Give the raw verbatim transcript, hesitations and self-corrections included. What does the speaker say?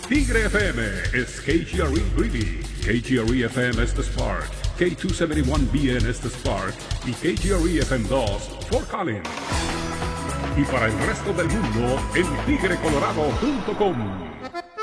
Tigre F M is K G R E Greeley, K G R E F M Estes Park, K two seventy-one B N Estes Park y K G R E F M dos Fort Collins. Y para el resto del mundo en tigre colorado punto com.